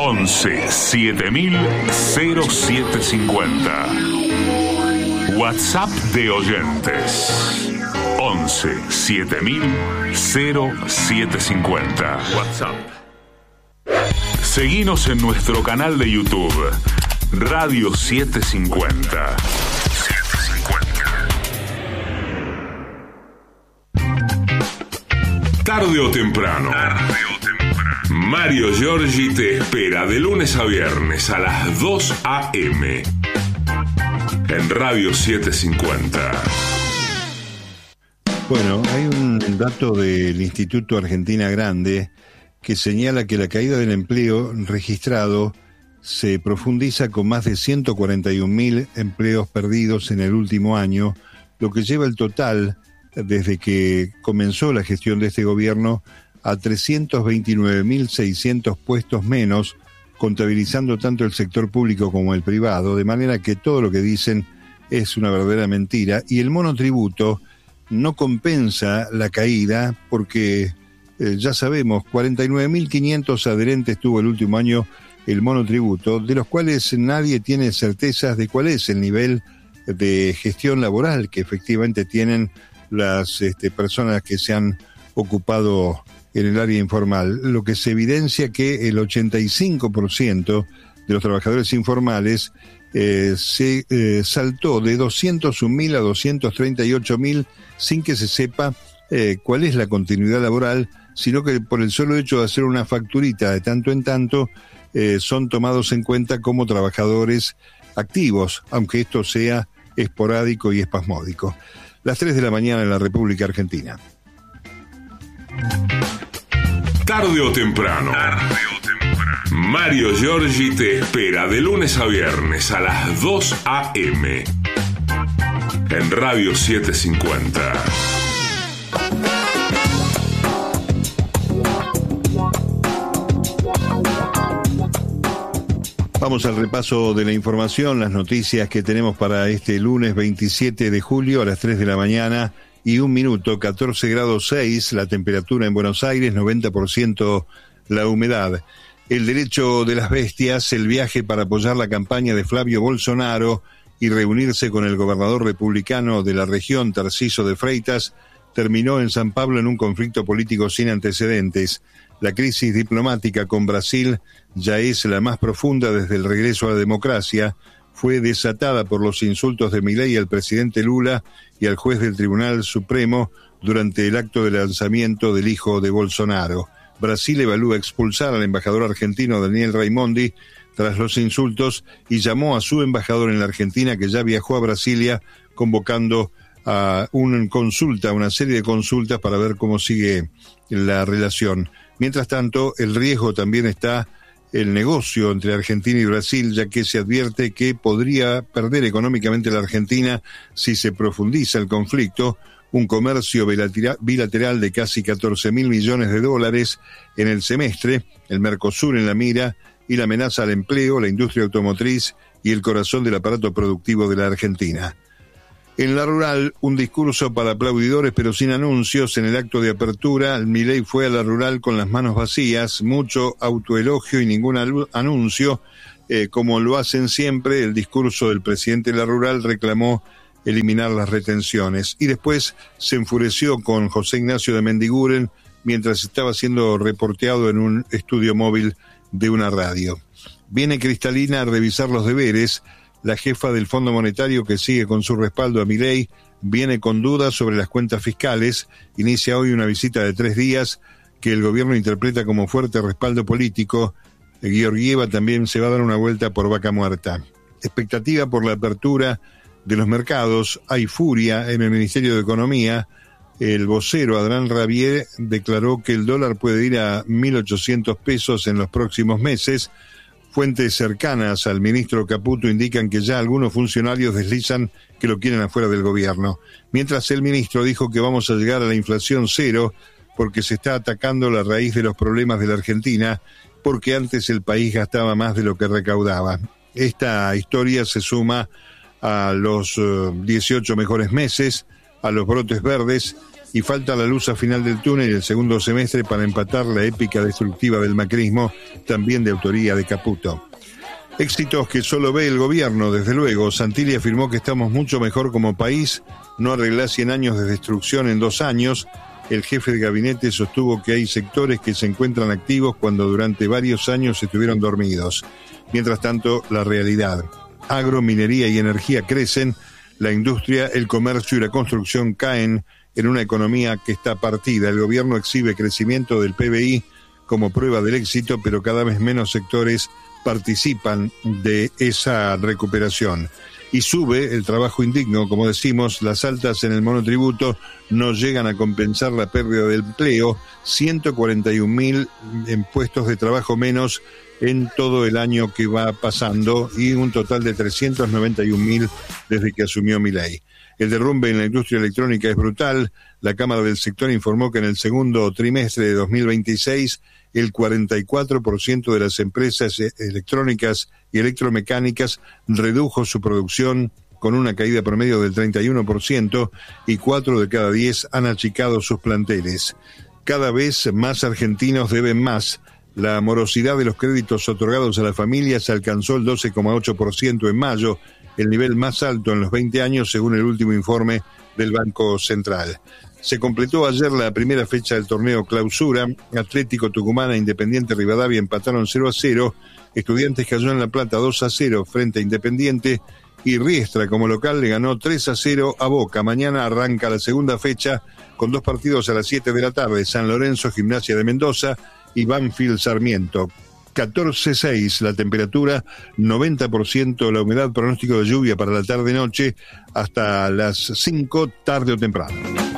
11 7000 0750. WhatsApp de oyentes 11 7000 0750. WhatsApp. Seguinos en nuestro canal de YouTube Radio 750. Tarde o temprano. Mario Giorgi te espera de lunes a viernes a las 2 a.m. en Radio 750. Bueno, hay un dato del Instituto Argentina Grande que señala que la caída del empleo registrado se profundiza con más de 141.000 empleos perdidos en el último año, lo que lleva el total desde que comenzó la gestión de este gobierno a 329.600 puestos menos, contabilizando tanto el sector público como el privado, de manera que todo lo que dicen es una verdadera mentira, y el monotributo no compensa la caída porque ya sabemos, 49.500 adherentes tuvo el último año el monotributo, de los cuales nadie tiene certezas de cuál es el nivel de gestión laboral que efectivamente tienen las personas que se han ocupado en el área informal, lo que se evidencia que el 85% de los trabajadores informales se saltó de 201.000 a 238.000 sin que se sepa cuál es la continuidad laboral, sino que por el solo hecho de hacer una facturita de tanto en tanto son tomados en cuenta como trabajadores activos, aunque esto sea esporádico y espasmódico. Las 3 de la mañana en la República Argentina. Tarde o temprano. Mario Giorgi te espera de lunes a viernes a las 2 a.m. en Radio 750. Vamos al repaso de la información, las noticias que tenemos para este lunes 27 de julio a las 3 de la mañana y 1 minuto, 14 grados 6, la temperatura en Buenos Aires, 90% la humedad. El derecho de las bestias, el viaje para apoyar la campaña de Flavio Bolsonaro y reunirse con el gobernador republicano de la región, Tarcísio de Freitas, terminó en San Pablo en un conflicto político sin antecedentes. La crisis diplomática con Brasil ya es la más profunda desde el regreso a la democracia. Fue desatada por los insultos de Milei al presidente Lula y al juez del Tribunal Supremo durante el acto de lanzamiento del hijo de Bolsonaro. Brasil evalúa expulsar al embajador argentino Daniel Raimondi tras los insultos y llamó a su embajador en la Argentina, que ya viajó a Brasilia, convocando a una serie de consultas para ver cómo sigue la relación. Mientras tanto, el riesgo también está el negocio entre Argentina y Brasil, ya que se advierte que podría perder económicamente la Argentina si se profundiza el conflicto, un comercio bilateral de casi 14.000 millones de dólares en el semestre, el Mercosur en la mira y la amenaza al empleo, la industria automotriz y el corazón del aparato productivo de la Argentina. En la rural, un discurso para aplaudidores pero sin anuncios. En el acto de apertura, Milei fue a la rural con las manos vacías, mucho autoelogio y ningún anuncio. Como lo hacen siempre, el discurso del presidente de la rural reclamó eliminar las retenciones. Y después se enfureció con José Ignacio de Mendiguren mientras estaba siendo reporteado en un estudio móvil de una radio. Viene Cristalina a revisar los deberes. La jefa del Fondo Monetario, que sigue con su respaldo a Milei, viene con dudas sobre las cuentas fiscales. Inicia hoy una visita de 3 días que el gobierno interpreta como fuerte respaldo político. Georgieva también se va a dar una vuelta por Vaca Muerta. Expectativa por la apertura de los mercados. Hay furia en el Ministerio de Economía. El vocero Adrián Rabier declaró que el dólar puede ir a 1.800 pesos en los próximos meses. Fuentes cercanas al ministro Caputo indican que ya algunos funcionarios deslizan que lo quieren afuera del gobierno. Mientras el ministro dijo que vamos a llegar a la inflación cero porque se está atacando la raíz de los problemas de la Argentina, porque antes el país gastaba más de lo que recaudaba. Esta historia se suma a los 18 mejores meses, a los brotes verdes y falta la luz a final del túnel el segundo semestre para empatar la épica destructiva del macrismo, también de autoría de Caputo. Éxitos que solo ve el gobierno, desde luego. Santilli afirmó que estamos mucho mejor como país, no arreglá 100 años de destrucción en 2 años. El jefe de gabinete sostuvo que hay sectores que se encuentran activos cuando durante varios años estuvieron dormidos. Mientras tanto, la realidad. Agro, minería y energía crecen, la industria, el comercio y la construcción caen en una economía que está partida. El gobierno exhibe crecimiento del PBI como prueba del éxito, pero cada vez menos sectores participan de esa recuperación. Y sube el trabajo indigno, como decimos, las altas en el monotributo no llegan a compensar la pérdida del empleo, 141.000 en puestos de trabajo menos en todo el año que va pasando y un total de 391.000 desde que asumió Milei. El derrumbe en la industria electrónica es brutal. La Cámara del Sector informó que en el segundo trimestre de 2026 el 44% de las empresas electrónicas y electromecánicas redujo su producción con una caída promedio del 31% y 4 de cada 10 han achicado sus planteles. Cada vez más argentinos deben más. La morosidad de los créditos otorgados a las familias alcanzó el 12,8% en mayo, el nivel más alto en los 20 años según el último informe del Banco Central. Se completó ayer la primera fecha del torneo Clausura. Atlético Tucumán e Independiente Rivadavia empataron 0-0. Estudiantes cayó en La Plata 2-0 frente a Independiente. Y Riestra, como local, le ganó 3-0 a Boca. Mañana arranca la segunda fecha con 2 partidos a las 7 de la tarde. San Lorenzo, Gimnasia de Mendoza y Banfield Sarmiento. 14.6 la temperatura, 90% la humedad, pronóstico de lluvia para la tarde-noche hasta las 5 tarde o temprano.